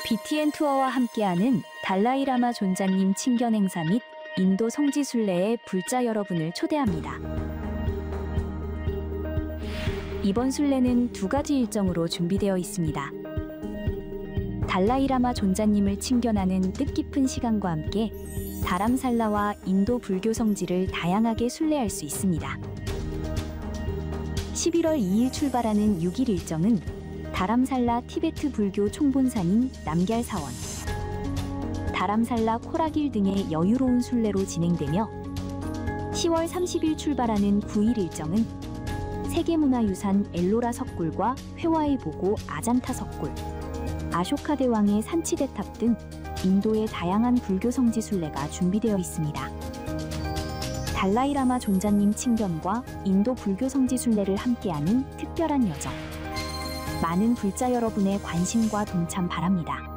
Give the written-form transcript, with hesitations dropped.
BTN 투어와 함께하는 달라이라마 존자님 친견 행사 및 인도 성지 순례에 불자 여러분을 초대합니다. 이번 순례는 두 가지 일정으로 준비되어 있습니다. 달라이라마 존자님을 친견하는 뜻깊은 시간과 함께 다람살라와 인도 불교 성지를 다양하게 순례할 수 있습니다. 11월 2일 출발하는 6일 일정은 다람살라 티베트 불교 총본산인 남걀사원, 다람살라 코라길 등의 여유로운 순례로 진행되며 10월 30일 출발하는 9일 일정은 세계문화유산 엘로라 석굴과 회화의 보고 아잔타 석굴, 아쇼카 대왕의 산치대탑 등 인도의 다양한 불교 성지 순례가 준비되어 있습니다. 달라이라마 존자님 친견과 인도 불교 성지 순례를 함께하는 특별한 여정. 많은 불자 여러분의 관심과 동참 바랍니다.